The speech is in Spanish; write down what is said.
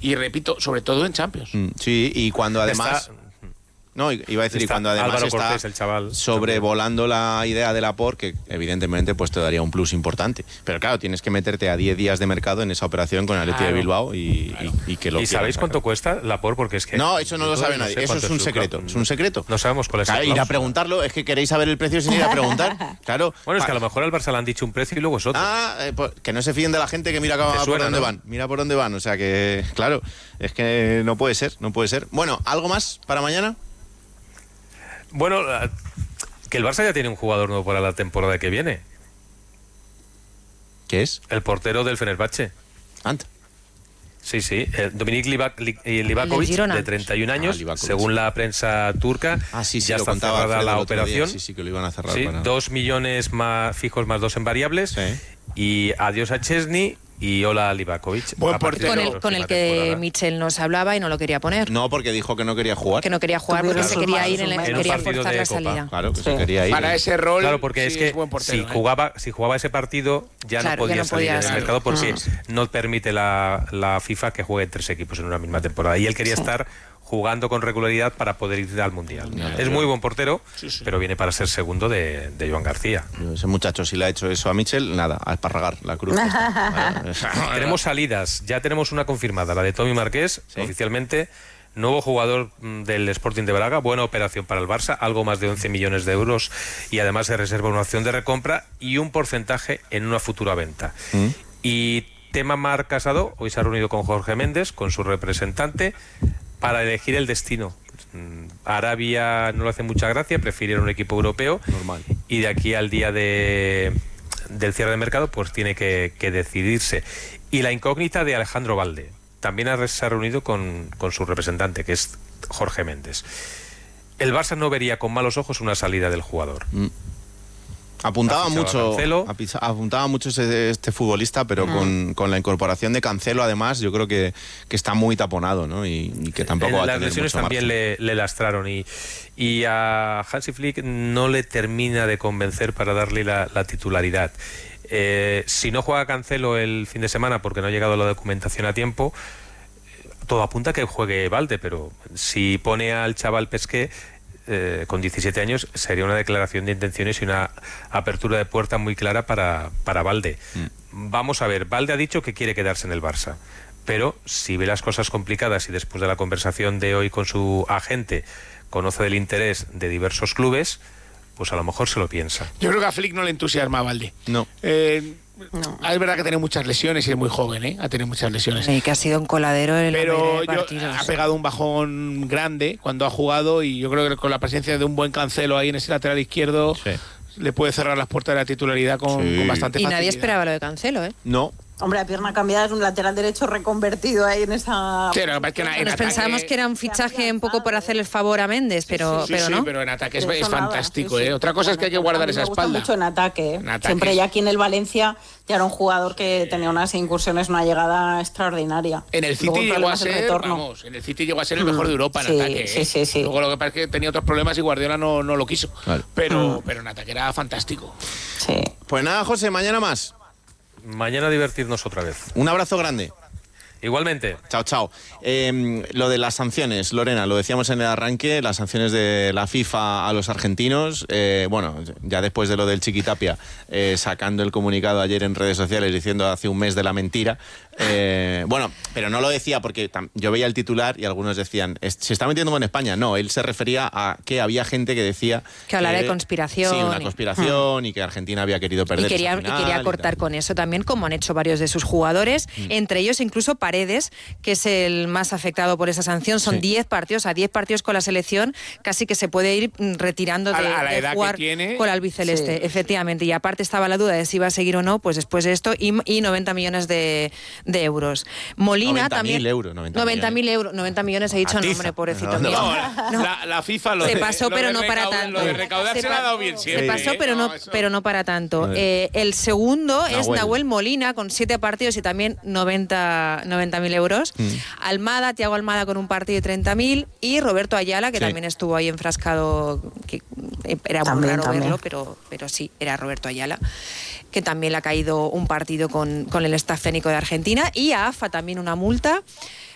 Y repito, sobre todo en Champions. Sí, y cuando además... No, iba a decir, y cuando además Álvaro está Cortés, el chaval, sobrevolando la idea de Laporte, que evidentemente pues te daría un plus importante. Pero claro, tienes que meterte a 10 días de mercado en esa operación con el Athletic de Bilbao y que lo ¿Y sabéis cuánto cuesta Laporte? Porque es que... No, eso no lo sabe nadie, eso es un secreto. Es un secreto. No sabemos cuál es el ir a preguntarlo, es que queréis saber el precio sin ir a preguntar. Claro. Bueno, es que a lo mejor al Barça le han dicho un precio y luego es otro. Pues, que no se fíen de la gente que mira por dónde van. Mira por dónde van, o sea que, claro, es que no puede ser. Bueno, ¿algo más para mañana? Bueno, que el Barça ya tiene un jugador nuevo para la temporada que viene. ¿Qué es? El portero del Fenerbahce. Anta. Sí, Dominik Livakovic, de 31 años, según la prensa turca. Ya está cerrada la operación. Sí, que lo iban a cerrar. 2 millones más fijos más 2 en variables. Y adiós a Chesney y hola a Livakovic. Buen portero. Con el que Michel nos hablaba y no lo quería poner. No, porque dijo que no quería jugar. Que no quería jugar porque se quería ir, quería forzar la salida. Claro, que se quería ir. Para ese rol, claro, porque es que si jugaba ese partido ya no podía salir del mercado porque no permite la FIFA que juegue 3 equipos en una misma temporada. Y él quería estar jugando con regularidad para poder ir al Mundial. Es muy buen portero, pero viene para ser segundo de Joan García. Ese muchacho, si le ha hecho eso a Michel, nada, a esparragar la cruz. Tenemos salidas, ya tenemos una confirmada, la de Tommy Marqués, oficialmente, nuevo jugador del Sporting de Braga, buena operación para el Barça, algo más de 11 millones de euros y además se reserva una opción de recompra y un porcentaje en una futura venta. Y tema Marc Casado, hoy se ha reunido con Jorge Méndez, con su representante, para elegir el destino. Arabia no le hace mucha gracia, prefiere un equipo europeo. Normal. Y de aquí al día del cierre de mercado pues tiene que decidirse. Y la incógnita de Alejandro Valde. También se ha reunido con su representante, que es Jorge Méndez. El Barça no vería con malos ojos una salida del jugador. Apuntaba mucho este futbolista, pero con la incorporación de Cancelo, además, yo creo que está muy taponado, ¿no? Y que tampoco va a tener las lesiones mucho también le lastraron y a Hansi Flick no le termina de convencer para darle la titularidad. Si no juega Cancelo el fin de semana porque no ha llegado la documentación a tiempo, todo apunta a que juegue Valde, pero si pone al chaval Pesqué con 17 años sería una declaración de intenciones y una apertura de puerta muy clara para Valde. Vamos a ver, Valde ha dicho que quiere quedarse en el Barça, pero si ve las cosas complicadas y después de la conversación de hoy con su agente conoce del interés de diversos clubes, pues a lo mejor se lo piensa. Yo creo que a Flick no le entusiasma a Valde. No. Es verdad que tiene muchas lesiones y es muy joven, ha tenido muchas lesiones. Sí, que ha sido un coladero en la mayoría de partidos. Ha pegado un bajón grande cuando ha jugado y yo creo que con la presencia de un buen Cancelo ahí en ese lateral izquierdo le puede cerrar las puertas de la titularidad con bastante facilidad. Y nadie esperaba lo de Cancelo, ¿eh? No. Hombre, a pierna cambiada es un lateral derecho reconvertido ahí en esa... Sí, nos pensábamos que era un fichaje un poco por hacer el favor a Méndez, pero no. Sí, pero en ataque es fantástico, ¿eh? Otra cosa es que hay que guardar esa espalda. Me gusta mucho en ataque. Siempre ya aquí en el Valencia ya era un jugador que tenía unas incursiones, una llegada extraordinaria. En el City llegó a ser, el mejor de Europa en ataque. Sí. Luego lo que pasa es que tenía otros problemas y Guardiola no lo quiso. Claro. Pero en ataque era fantástico. Sí. Pues nada, José, mañana más. Mañana divertirnos otra vez. Un abrazo grande. Igualmente. Chao. Lo de las sanciones, Lorena, lo decíamos en el arranque, las sanciones de la FIFA a los argentinos, ya después de lo del Chiquitapia, sacando el comunicado ayer en redes sociales diciendo hace un mes de la mentira, pero no lo decía porque yo veía el titular y algunos decían, se está metiendo en España. No, él se refería a que había gente que decía... Que hablara de conspiración. Sí, una conspiración y que Argentina había querido perder. Y quería cortar con eso también, como han hecho varios de sus jugadores, entre ellos incluso Paredes, que es el más afectado por esa sanción. Son 10 partidos, a 10 partidos con la selección, casi que se puede ir retirando de jugar con el albiceleste, efectivamente. Y aparte estaba la duda de si iba a seguir o no, pues después de esto, y 90 millones de euros. Molina 90 también... 90.000 euros. 90 millones, he dicho, no, hombre, pobrecito mío. La FIFA se pasó, pero no para tanto. Lo de recaudar se le ha dado bien siempre. Se pasó, pero no para tanto. El segundo es Nahuel Molina, con 7 partidos y también 90.000 euros. Thiago Almada con un partido de 30.000 y Roberto Ayala, que también estuvo ahí enfrascado, que era muy raro verlo, pero sí, era Roberto Ayala, que también le ha caído un partido con el staff técnico de Argentina, y a AFA también una multa